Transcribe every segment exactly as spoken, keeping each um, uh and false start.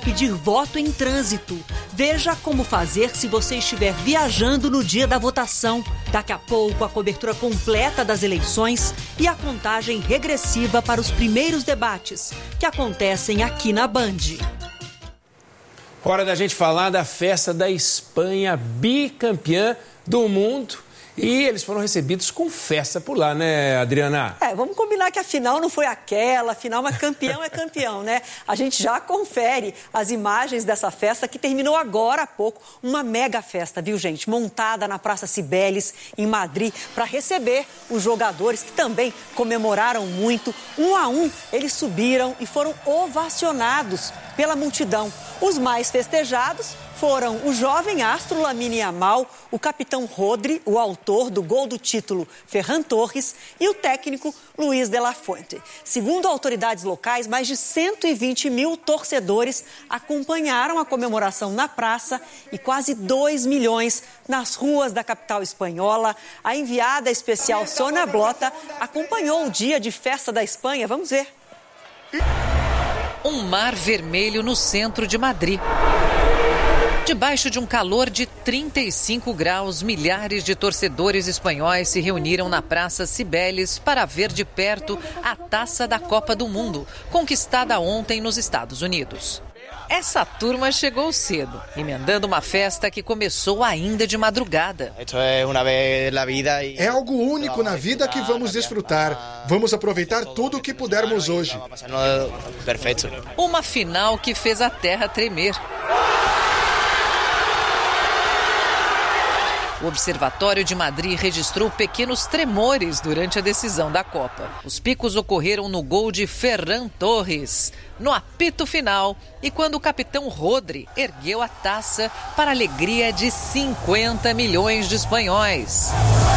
pedir voto em trânsito. Veja como fazer se você estiver viajando no dia da votação. Daqui a pouco, a cobertura completa das eleições e a contagem regressiva para os primeiros debates, que acontecem aqui na Band. Hora da gente falar da festa da Espanha, bicampeã do mundo. E eles foram recebidos com festa por lá, né, Adriana? É, vamos combinar que a final não foi aquela, a final, mas campeão é campeão, né? A gente já confere as imagens dessa festa que terminou agora há pouco. Uma mega festa, viu, gente? Montada na Praça Cibeles, em Madrid, para receber os jogadores que também comemoraram muito. Um a um, eles subiram e foram ovacionados pela multidão. Os mais festejados foram o jovem astro Lamine Yamal, o capitão Rodri, o autor do gol do título Ferran Torres, e o técnico Luis de la Fuente. Segundo autoridades locais, mais de cento e vinte mil torcedores acompanharam a comemoração na praça e quase dois milhões nas ruas da capital espanhola. A enviada especial Sônia Blota acompanhou o dia de festa da Espanha. Vamos ver. Um mar vermelho no centro de Madrid. Debaixo de um calor de trinta e cinco graus, milhares de torcedores espanhóis se reuniram na Praça Cibeles para ver de perto a Taça da Copa do Mundo, conquistada ontem nos Estados Unidos. Essa turma chegou cedo, emendando uma festa que começou ainda de madrugada. É algo único na vida que vamos desfrutar. Vamos aproveitar tudo o que pudermos hoje. Uma final que fez a terra tremer. O Observatório de Madrid registrou pequenos tremores durante a decisão da Copa. Os picos ocorreram no gol de Ferran Torres, no apito final, e quando o capitão Rodri ergueu a taça para a alegria de cinquenta milhões de espanhóis.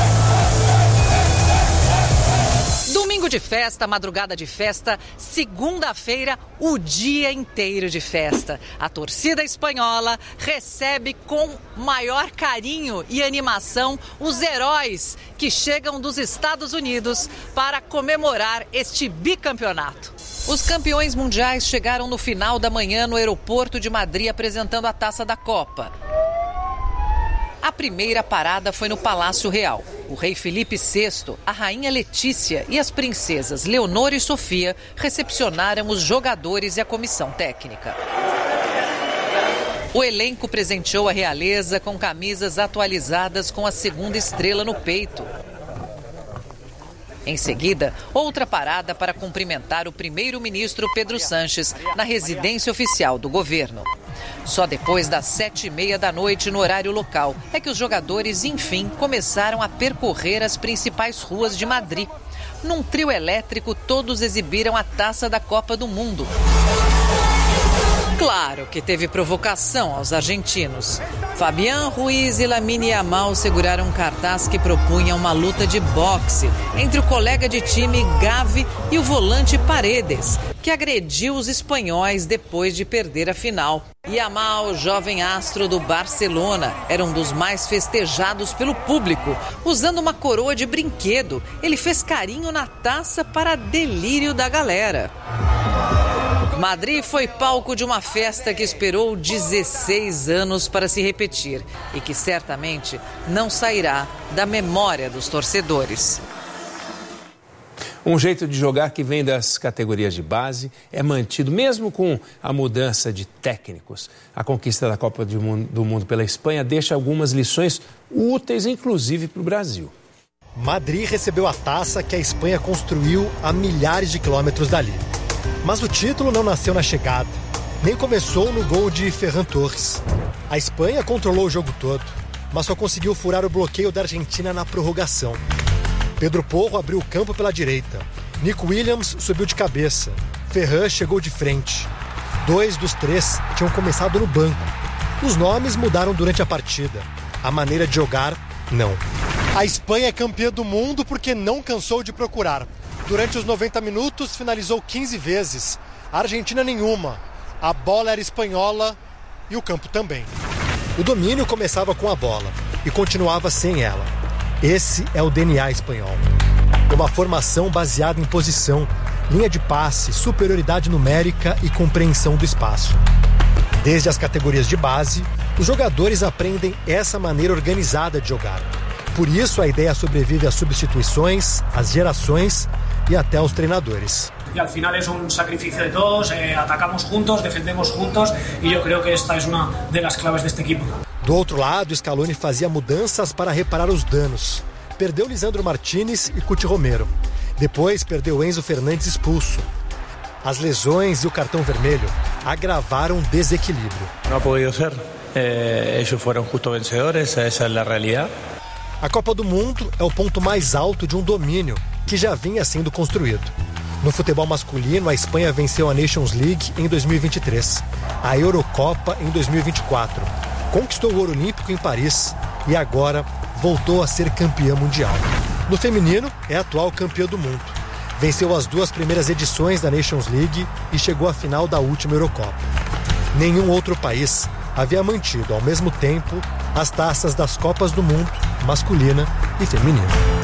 Domingo de festa, madrugada de festa, segunda-feira, o dia inteiro de festa. A torcida espanhola recebe com maior carinho e animação os heróis que chegam dos Estados Unidos para comemorar este bicampeonato. Os campeões mundiais chegaram no final da manhã no aeroporto de Madrid apresentando a taça da Copa. A primeira parada foi no Palácio Real. O rei Felipe sexto, a rainha Letícia e as princesas Leonor e Sofia recepcionaram os jogadores e a comissão técnica. O elenco presenteou a realeza com camisas atualizadas com a segunda estrela no peito. Em seguida, outra parada para cumprimentar o primeiro-ministro Pedro Sánchez na residência oficial do governo. Só depois das sete e meia da noite no horário local é que os jogadores, enfim, começaram a percorrer as principais ruas de Madrid. Num trio elétrico, todos exibiram a taça da Copa do Mundo. Claro que teve provocação aos argentinos. Fabián Ruiz e Lamine Yamal seguraram um cartaz que propunha uma luta de boxe entre o colega de time Gavi e o volante Paredes, que agrediu os espanhóis depois de perder a final. Yamal, jovem astro do Barcelona, era um dos mais festejados pelo público. Usando uma coroa de brinquedo, ele fez carinho na taça para delírio da galera. Madrid foi palco de uma festa que esperou dezesseis anos para se repetir e que certamente não sairá da memória dos torcedores. Um jeito de jogar que vem das categorias de base é mantido, mesmo com a mudança de técnicos. A conquista da Copa do Mundo pela Espanha deixa algumas lições úteis, inclusive para o Brasil. Madrid recebeu a taça que a Espanha construiu a milhares de quilômetros dali. Mas o título não nasceu na chegada, nem começou no gol de Ferran Torres. A Espanha controlou o jogo todo, mas só conseguiu furar o bloqueio da Argentina na prorrogação. Pedro Porro abriu o campo pela direita. Nico Williams subiu de cabeça. Ferran chegou de frente. Dois dos três tinham começado no banco. Os nomes mudaram durante a partida. A maneira de jogar, não. A Espanha é campeã do mundo porque não cansou de procurar. Durante os noventa minutos, finalizou quinze vezes. A Argentina nenhuma. A bola era espanhola e o campo também. O domínio começava com a bola e continuava sem ela. Esse é o D N A espanhol. Uma formação baseada em posição, linha de passe, superioridade numérica e compreensão do espaço. Desde as categorias de base, os jogadores aprendem essa maneira organizada de jogar. Por isso, a ideia sobrevive às substituições, às gerações e até aos treinadores. Y al final es un sacrificio de todos, eh, atacamos juntos, defendemos juntos y yo creo que esta es una de las claves de este equipo. Do outro lado, Scaloni fazia mudanças para reparar os danos. Perdeu Lisandro Martinez e Cuti Romero. Depois perdeu Enzo Fernandes expulso. As lesões e o cartão vermelho agravaram o desequilíbrio. Não ha podido ser. Eh, eles foram justo vencedores, essa é a realidade. A Copa do Mundo é o ponto mais alto de um domínio que já vinha sendo construído. No futebol masculino, a Espanha venceu a Nations League em dois mil e vinte e três, a Eurocopa em dois mil e vinte e quatro, conquistou o ouro olímpico em Paris e agora voltou a ser campeã mundial. No feminino, é a atual campeã do mundo. Venceu as duas primeiras edições da Nations League e chegou à final da última Eurocopa. Nenhum outro país havia mantido ao mesmo tempo as taças das Copas do Mundo, masculina e feminina.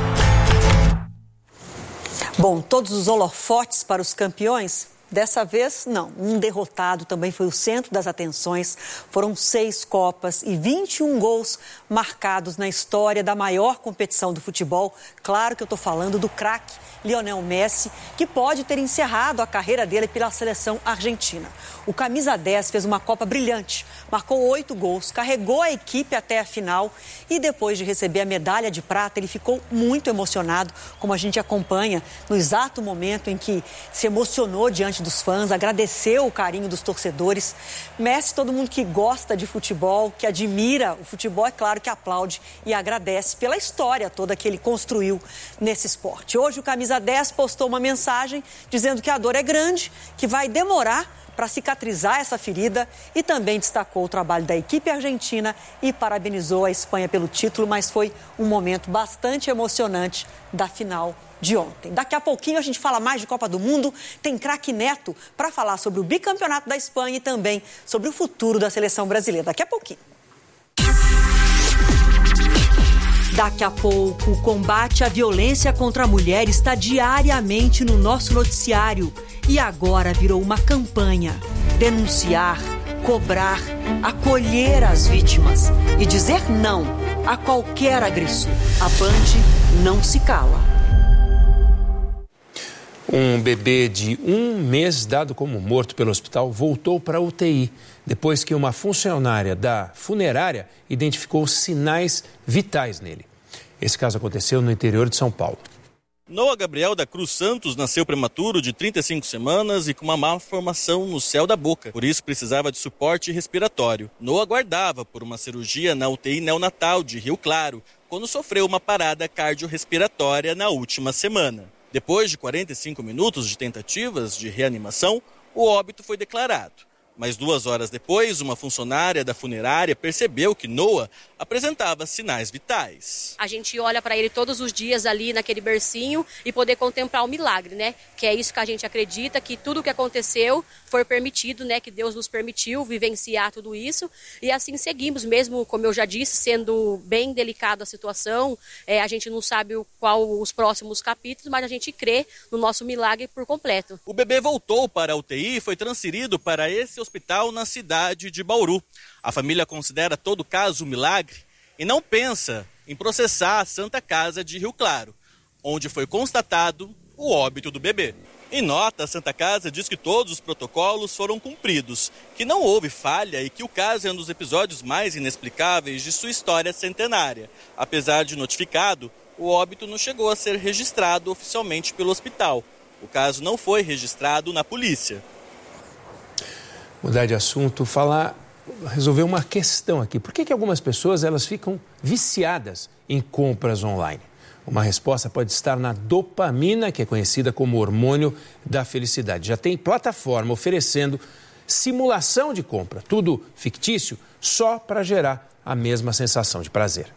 Bom, todos os holofotes para os campeões? Dessa vez, não. Um derrotado também foi o centro das atenções. Foram seis Copas e vinte e um gols marcados na história da maior competição do futebol. Claro que eu estou falando do craque Lionel Messi, que pode ter encerrado a carreira dele pela seleção argentina. O camisa dez fez uma Copa brilhante, marcou oito gols, carregou a equipe até a final e depois de receber a medalha de prata, ele ficou muito emocionado, como a gente acompanha no exato momento em que se emocionou diante dos fãs, agradeceu o carinho dos torcedores. Messi, todo mundo que gosta de futebol, que admira o futebol, é claro que aplaude e agradece pela história toda que ele construiu nesse esporte. Hoje o camisa dez postou uma mensagem dizendo que a dor é grande, que vai demorar para cicatrizar essa ferida e também destacou o trabalho da equipe argentina e parabenizou a Espanha pelo título, mas foi um momento bastante emocionante da final de ontem. Daqui a pouquinho a gente fala mais de Copa do Mundo, tem craque Neto para falar sobre o bicampeonato da Espanha e também sobre o futuro da seleção brasileira. Daqui a pouquinho. Daqui a pouco, o combate à violência contra a mulher está diariamente no nosso noticiário. E agora virou uma campanha. Denunciar, cobrar, acolher as vítimas e dizer não a qualquer agressor. A Band não se cala. Um bebê de um mês dado como morto pelo hospital voltou para a U T I, depois que uma funcionária da funerária identificou sinais vitais nele. Esse caso aconteceu no interior de São Paulo. Noah Gabriel da Cruz Santos nasceu prematuro de trinta e cinco semanas e com uma malformação no céu da boca. Por isso precisava de suporte respiratório. Noah aguardava por uma cirurgia na U T I neonatal de Rio Claro, quando sofreu uma parada cardiorrespiratória na última semana. Depois de quarenta e cinco minutos de tentativas de reanimação, o óbito foi declarado. Mas duas horas depois, uma funcionária da funerária percebeu que Noah apresentava sinais vitais. A gente olha para ele todos os dias ali naquele bercinho e poder contemplar o milagre, né? Que é isso que a gente acredita, que tudo o que aconteceu foi permitido, né? Que Deus nos permitiu vivenciar tudo isso. E assim seguimos, mesmo, como eu já disse, sendo bem delicada a situação. É, a gente não sabe o, qual os próximos capítulos, mas a gente crê no nosso milagre por completo. O bebê voltou para a U T I e foi transferido para esse hospital na cidade de Bauru. A família considera todo o caso um milagre e não pensa em processar a Santa Casa de Rio Claro, onde foi constatado o óbito do bebê. Em nota, a Santa Casa diz que todos os protocolos foram cumpridos, que não houve falha e que o caso é um dos episódios mais inexplicáveis de sua história centenária. Apesar de notificado, o óbito não chegou a ser registrado oficialmente pelo hospital. O caso não foi registrado na polícia. Mudar de assunto, falar, resolver uma questão aqui. Por que que algumas pessoas elas ficam viciadas em compras online? Uma resposta pode estar na dopamina, que é conhecida como hormônio da felicidade. Já tem plataforma oferecendo simulação de compra, tudo fictício, só para gerar a mesma sensação de prazer.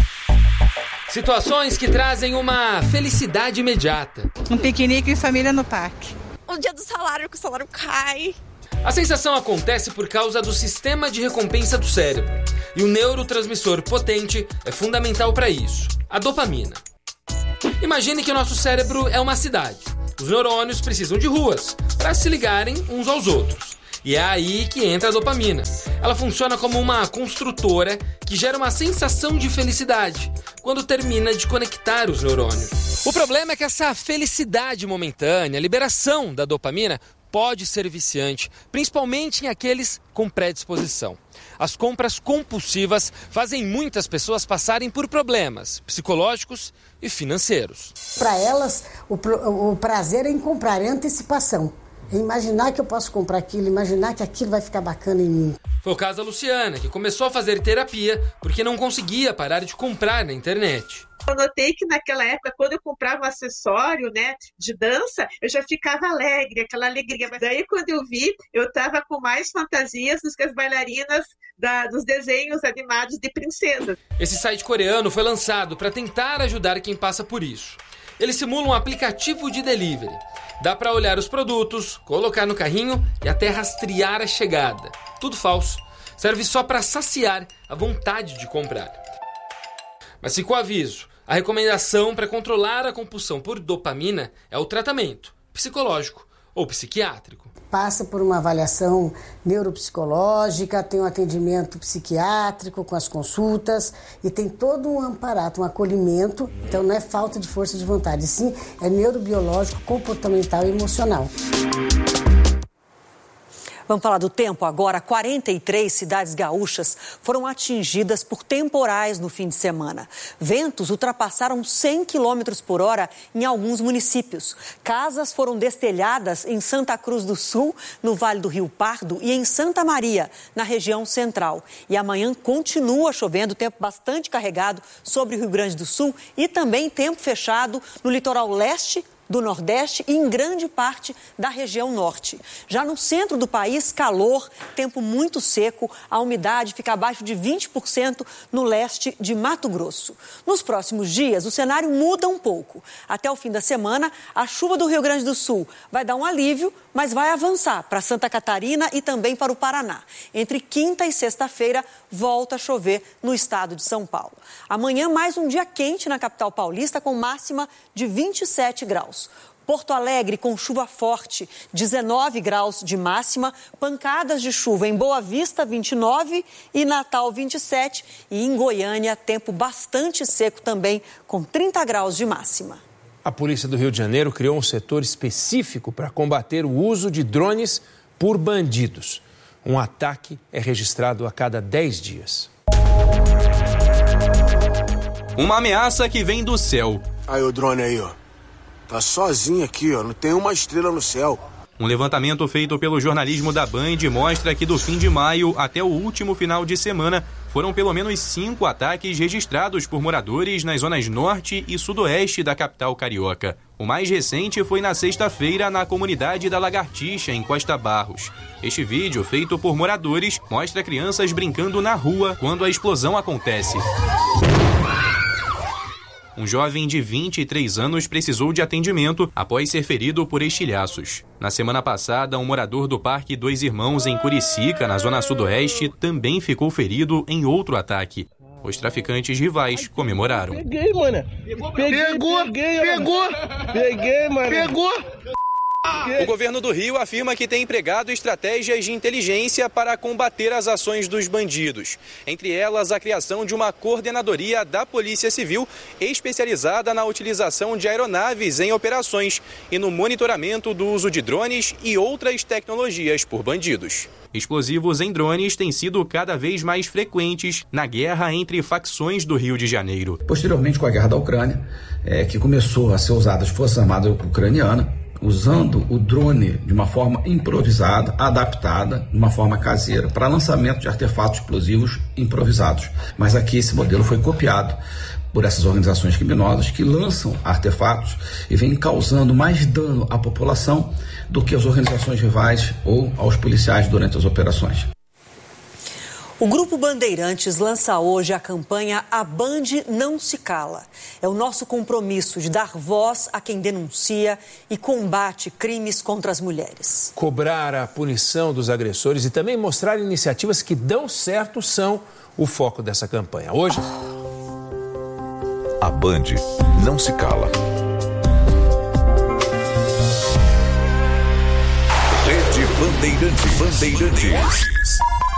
Situações que trazem uma felicidade imediata. Um piquenique em família no parque. O dia do salário, que o salário cai. A sensação acontece por causa do sistema de recompensa do cérebro. E o neurotransmissor potente é fundamental para isso, a dopamina. Imagine que o nosso cérebro é uma cidade. Os neurônios precisam de ruas para se ligarem uns aos outros. E é aí que entra a dopamina. Ela funciona como uma construtora que gera uma sensação de felicidade quando termina de conectar os neurônios. O problema é que essa felicidade momentânea, a liberação da dopamina, pode ser viciante, principalmente em aqueles com predisposição. As compras compulsivas fazem muitas pessoas passarem por problemas psicológicos e financeiros. Para elas, o, o prazer é em comprar, é antecipação. É imaginar que eu posso comprar aquilo, imaginar que aquilo vai ficar bacana em mim. Foi o caso da Luciana, que começou a fazer terapia porque não conseguia parar de comprar na internet. Eu notei que naquela época, quando eu comprava um acessório, né, de dança, eu já ficava alegre, aquela alegria. Mas daí, quando eu vi, eu estava com mais fantasias do que as bailarinas da, dos desenhos animados de princesa. Esse site coreano foi lançado para tentar ajudar quem passa por isso. Ele simula um aplicativo de delivery. Dá para olhar os produtos, colocar no carrinho e até rastrear a chegada. Tudo falso. Serve só para saciar a vontade de comprar. Mas fica o aviso. A recomendação para controlar a compulsão por dopamina é o tratamento psicológico ou psiquiátrico. Passa por uma avaliação neuropsicológica, tem um atendimento psiquiátrico com as consultas e tem todo um amparato, um acolhimento. Então não é falta de força de vontade, sim é neurobiológico, comportamental e emocional. Vamos falar do tempo agora. quarenta e três cidades gaúchas foram atingidas por temporais no fim de semana. Ventos ultrapassaram cem quilômetros por hora em alguns municípios. Casas foram destelhadas em Santa Cruz do Sul, no Vale do Rio Pardo, e em Santa Maria, na região central. E amanhã continua chovendo, tempo bastante carregado sobre o Rio Grande do Sul e também tempo fechado no litoral leste do Nordeste e em grande parte da região norte. Já no centro do país, calor, tempo muito seco, a umidade fica abaixo de vinte por cento no leste de Mato Grosso. Nos próximos dias, o cenário muda um pouco. Até o fim da semana, a chuva do Rio Grande do Sul vai dar um alívio, mas vai avançar para Santa Catarina e também para o Paraná. Entre quinta e sexta-feira, volta a chover no estado de São Paulo. Amanhã, mais um dia quente na capital paulista, com máxima de vinte e sete graus. Porto Alegre com chuva forte, dezenove graus de máxima, pancadas de chuva em Boa Vista, vinte e nove, e Natal, vinte e sete, e em Goiânia, tempo bastante seco também, com trinta graus de máxima. A Polícia do Rio de Janeiro criou um setor específico para combater o uso de drones por bandidos. Um ataque é registrado a cada dez dias. Uma ameaça que vem do céu. Aí o drone aí, ó. Tá sozinho aqui, ó. Não tem uma estrela no céu. Um levantamento feito pelo jornalismo da Band mostra que do fim de maio até o último final de semana foram pelo menos cinco ataques registrados por moradores nas zonas norte e sudoeste da capital carioca. O mais recente foi na sexta-feira na comunidade da Lagartixa, em Costa Barros. Este vídeo, feito por moradores, mostra crianças brincando na rua quando a explosão acontece. Um jovem de vinte e três anos precisou de atendimento após ser ferido por estilhaços. Na semana passada, um morador do Parque Dois Irmãos, em Curicica, na zona sudoeste, também ficou ferido em outro ataque. Os traficantes rivais comemoraram. Peguei, mano. Peguei, pegou, peguei, pegou. Peguei, mano. Pegou. O governo do Rio afirma que tem empregado estratégias de inteligência para combater as ações dos bandidos. Entre elas, a criação de uma coordenadoria da Polícia Civil especializada na utilização de aeronaves em operações e no monitoramento do uso de drones e outras tecnologias por bandidos. Explosivos em drones têm sido cada vez mais frequentes na guerra entre facções do Rio de Janeiro. Posteriormente, com a guerra da Ucrânia, é, que começou a ser usada as Forças Armadas Ucranianas, usando o drone de uma forma improvisada, adaptada, de uma forma caseira, para lançamento de artefatos explosivos improvisados. Mas aqui esse modelo foi copiado por essas organizações criminosas que lançam artefatos e vêm causando mais dano à população do que as organizações rivais ou aos policiais durante as operações. O Grupo Bandeirantes lança hoje a campanha A Band Não Se Cala. É o nosso compromisso de dar voz a quem denuncia e combate crimes contra as mulheres. Cobrar a punição dos agressores e também mostrar iniciativas que dão certo são o foco dessa campanha. Hoje... A Band Não Se Cala. Rede Bandeirantes. Bandeirantes.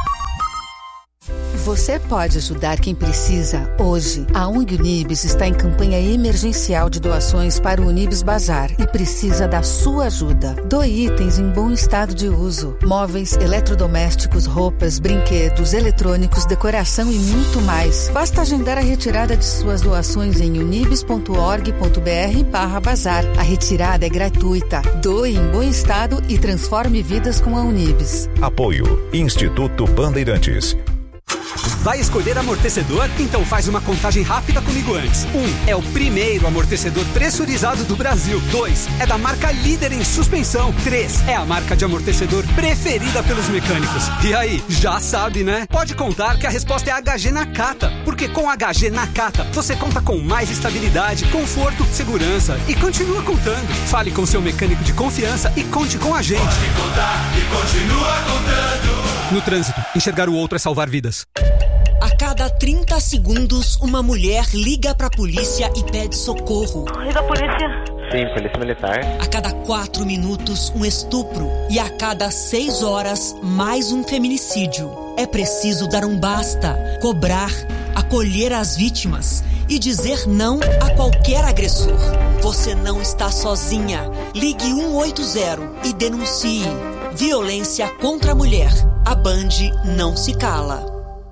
Você pode ajudar quem precisa hoje. A U N G Unibis está em campanha emergencial de doações para o Unibis Bazar e precisa da sua ajuda. Doe itens em bom estado de uso. Móveis, eletrodomésticos, roupas, brinquedos, eletrônicos, decoração e muito mais. Basta agendar a retirada de suas doações em unibis.org.br barra bazar. A retirada é gratuita. Doe em bom estado e transforme vidas com a Unibis. Apoio Instituto Bandeirantes. Vai escolher amortecedor? Então faz uma contagem rápida comigo antes. Um, é o primeiro amortecedor pressurizado do Brasil. Dois, é da marca líder em suspensão. Três, é a marca de amortecedor preferida pelos mecânicos. E aí, já sabe, né? Pode contar que a resposta é H G Nakata, porque com H G Nakata você conta com mais estabilidade, conforto, segurança e continua contando. Fale com seu mecânico de confiança e conte com a gente. Pode contar e continua contando. No trânsito, enxergar o outro é salvar vidas. A cada trinta segundos, uma mulher liga pra polícia e pede socorro. E da polícia? Sim, polícia militar. A cada quatro minutos, um estupro. E a cada seis horas, mais um feminicídio. É preciso dar um basta, cobrar, acolher as vítimas e dizer não a qualquer agressor. Você não está sozinha. Ligue um oito zero e denuncie. Violência contra a mulher. A Band não se cala.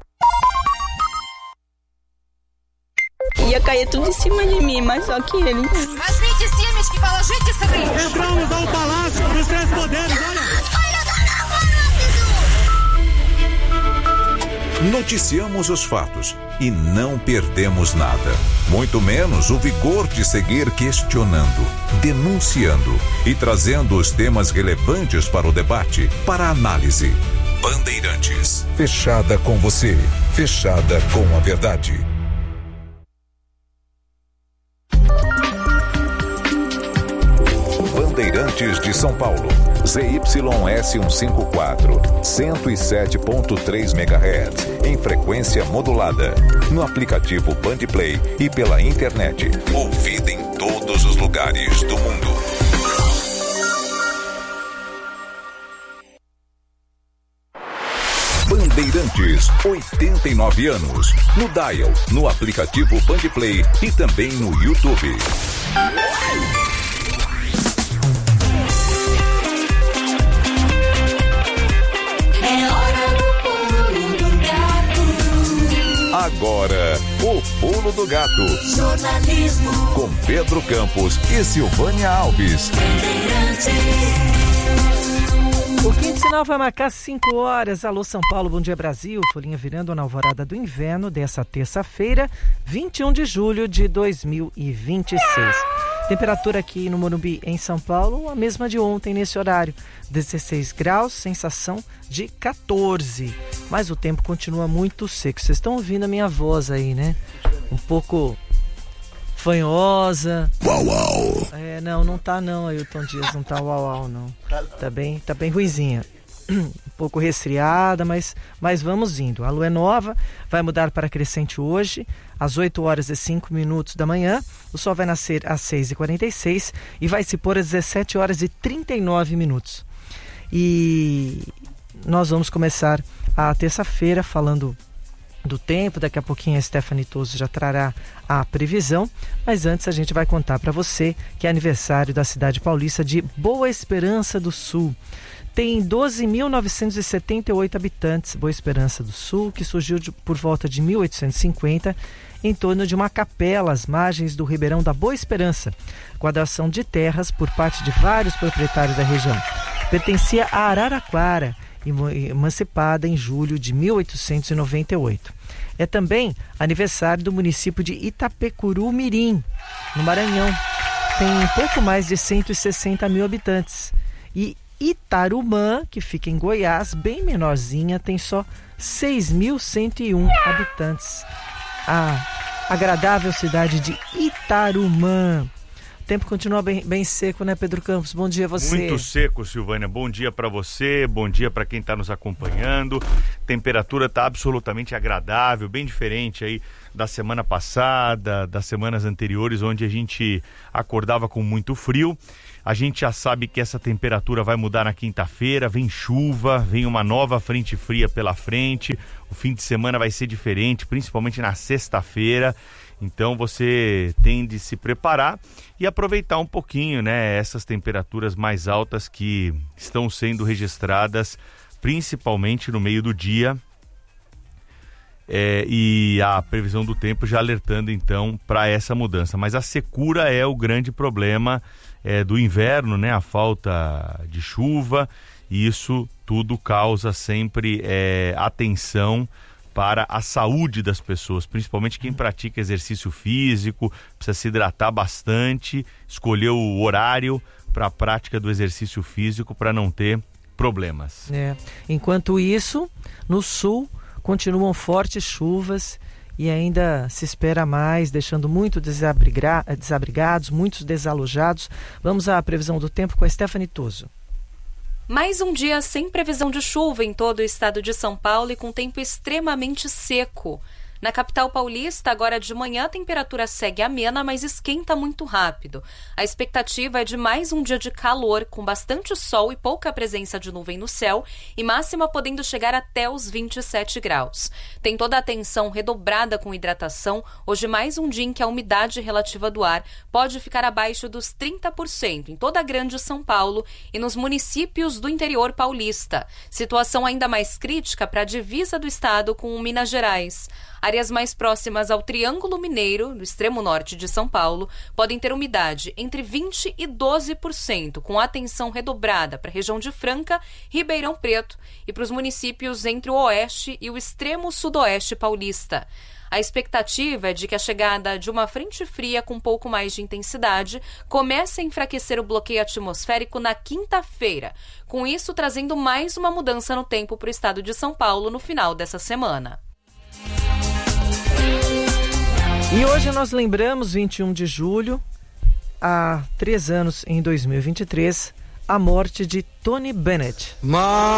Ia cair tudo em cima de mim, mas só que ele... Mas gente Simes que fala, gente Simes. Entramos ao Palácio dos Três Poderes, olha! Noticiamos os fatos e não perdemos nada. Muito menos o vigor de seguir questionando, denunciando e trazendo os temas relevantes para o debate, para a análise. Bandeirantes. Fechada com você. Fechada com a verdade. Bandeirantes de São Paulo, Z Y S cento e cinquenta e quatro, cento e sete ponto três megahertz, em frequência modulada, no aplicativo Bandplay e pela internet, ouvida em todos os lugares do mundo. Bandeirantes, oitenta e nove anos, no Dial, no aplicativo Bandplay e também no YouTube. Agora, o Pulo do Gato. Jornalismo. Com Pedro Campos e Silvânia Alves. O quinto sinal vai marcar cinco horas. Alô, São Paulo, bom dia, Brasil. Folhinha virando na alvorada do inverno dessa terça-feira, vinte e um de julho de dois mil e vinte e seis. Temperatura aqui no Morumbi, em São Paulo, a mesma de ontem nesse horário. dezesseis graus, sensação de quatorze. Mas o tempo continua muito seco. Vocês estão ouvindo a minha voz aí, né? Um pouco fanhosa. Uau, uau. É, não, não tá não, Ailton Dias, não tá uau, uau, não. Tá bem, tá bem ruizinha. Um pouco resfriada, mas, mas vamos indo. A lua é nova, vai mudar para crescente hoje, às oito horas e cinco minutos da manhã. O sol vai nascer às seis e quarenta e seis e vai se pôr às dezessete horas e trinta e nove minutos. E nós vamos começar a terça-feira falando do tempo. Daqui a pouquinho a Stephanie Toso já trará a previsão, mas antes a gente vai contar para você que é aniversário da cidade paulista de Boa Esperança do Sul. Tem doze mil novecentos e setenta e oito habitantes, Boa Esperança do Sul, que surgiu de, por volta de mil oitocentos e cinquenta, em torno de uma capela às margens do Ribeirão da Boa Esperança, com a doação de terras por parte de vários proprietários da região. Pertencia a Araraquara, emancipada em julho de mil oitocentos e noventa e oito. É também aniversário do município de Itapecuru-Mirim, no Maranhão. Tem pouco mais de cento e sessenta mil habitantes. E Itarumã, que fica em Goiás, bem menorzinha, tem só seis mil cento e um habitantes. A agradável cidade de Itarumã. O tempo continua bem, bem seco, né, Pedro Campos? Bom dia a você. Muito seco, Silvânia. Bom dia para você, bom dia para quem está nos acompanhando. Temperatura está absolutamente agradável, bem diferente aí da semana passada, das semanas anteriores, onde a gente acordava com muito frio. A gente já sabe que essa temperatura vai mudar na quinta-feira, vem chuva, vem uma nova frente fria pela frente, o fim de semana vai ser diferente, principalmente na sexta-feira, então você tem de se preparar e aproveitar um pouquinho, né, essas temperaturas mais altas que estão sendo registradas, principalmente no meio do dia, é, e a previsão do tempo já alertando então para essa mudança, mas a secura é o grande problema É, do inverno, né? A falta de chuva, e isso tudo causa sempre é, atenção para a saúde das pessoas, principalmente quem pratica exercício físico, precisa se hidratar bastante, escolher o horário para a prática do exercício físico para não ter problemas. É. Enquanto isso, no sul continuam fortes chuvas e ainda se espera mais, deixando muito desabriga- desabrigados, muitos desalojados. Vamos à previsão do tempo com a Stephanie Toso. Mais um dia sem previsão de chuva em todo o estado de São Paulo e com tempo extremamente seco. Na capital paulista, agora de manhã, a temperatura segue amena, mas esquenta muito rápido. A expectativa é de mais um dia de calor, com bastante sol e pouca presença de nuvem no céu, e máxima podendo chegar até os vinte e sete graus. Tem toda a atenção redobrada com hidratação, hoje mais um dia em que a umidade relativa do ar pode ficar abaixo dos trinta por cento em toda a grande São Paulo e nos municípios do interior paulista. Situação ainda mais crítica para a divisa do estado com Minas Gerais. Áreas mais próximas ao Triângulo Mineiro, no extremo norte de São Paulo, podem ter umidade entre vinte por cento e doze por cento, com atenção redobrada para a região de Franca, Ribeirão Preto e para os municípios entre o oeste e o extremo sudoeste paulista. A expectativa é de que a chegada de uma frente fria com um pouco mais de intensidade comece a enfraquecer o bloqueio atmosférico na quinta-feira, com isso trazendo mais uma mudança no tempo para o estado de São Paulo no final dessa semana. E hoje nós lembramos, vinte e um de julho, há três anos, em dois mil e vinte e três, a morte de Tony Bennett.